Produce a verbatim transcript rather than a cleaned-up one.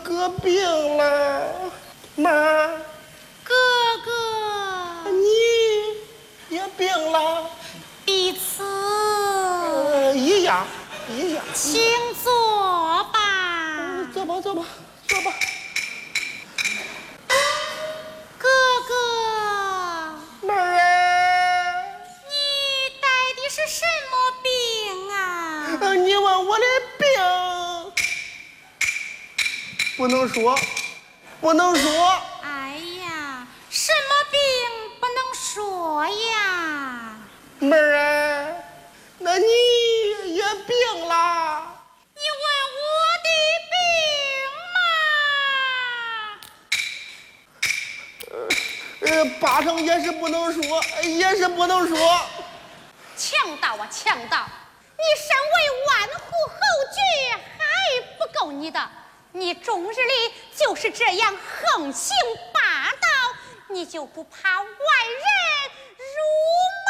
哥病了，妈。 哥哥， 你也病了， 彼此、 呃、一样一样。 请坐吧。 嗯、坐吧坐吧坐吧。 哥哥， 妹儿啊， 你带的是什么病啊？ 呃、你问我的病，不能说，不能说。 哎呀，什么病不能说呀？ 妹儿啊，那你也病了？ 你问我的病嘛？呃，八成也是不能说，也是不能说。 强盗啊，强盗！你身为万户侯爵还不够你的，你终日里就是这样横行霸道，你就不怕外人辱